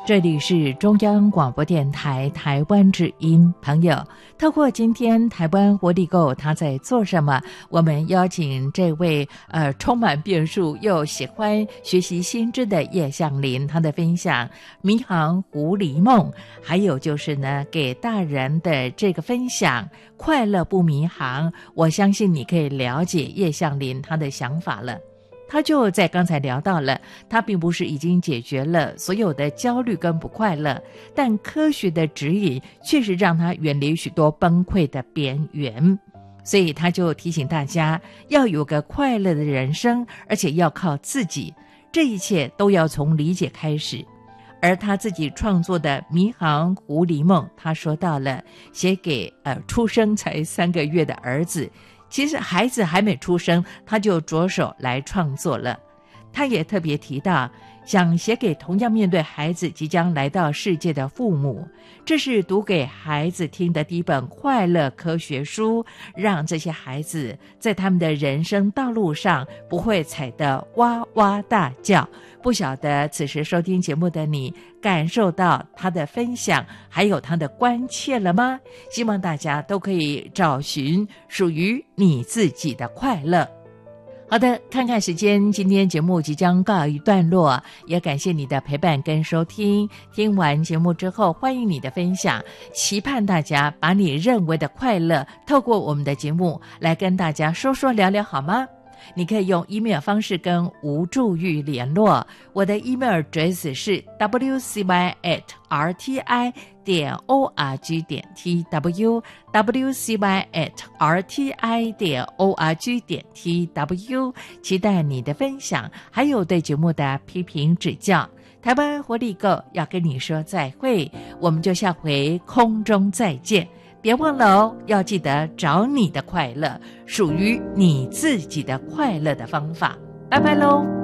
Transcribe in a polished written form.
这里是中央广播电台台湾之音。朋友，透过今天台湾活力购他在做什么，我们邀请这位充满变数又喜欢学习新知的叶向林，他的分享迷航狐狸梦，还有就是呢给大人的这个分享快乐不迷航。我相信你可以了解叶向林他的想法了。他就在刚才聊到了，他并不是已经解决了所有的焦虑跟不快乐，但科学的指引确实让他远离许多崩溃的边缘。所以他就提醒大家要有个快乐的人生，而且要靠自己，这一切都要从理解开始。而他自己创作的《迷航狐狸梦》，他说到了写给出生才3个月的儿子，其实孩子还没出生，他就着手来创作了。他也特别提到，想写给同样面对孩子即将来到世界的父母，这是读给孩子听的第一本快乐科学书，让这些孩子在他们的人生道路上不会踩得哇哇大叫。不晓得此时收听节目的你感受到他的分享还有他的关切了吗？希望大家都可以找寻属于你自己的快乐。好的，看看时间，今天节目即将告一段落，也感谢你的陪伴跟收听。听完节目之后，欢迎你的分享，期盼大家把你认为的快乐透过我们的节目来跟大家说说聊聊，好吗？你可以用 email 方式跟吴祝玉联络，我的 email address 是 wcy@rti.org.tw wcy@rti.org.tw， 期待你的分享，还有对节目的批评指教。台湾活力购要跟你说再会，我们就下回空中再见。别忘了哦，要记得找你的快乐，属于你自己的快乐的方法。拜拜喽。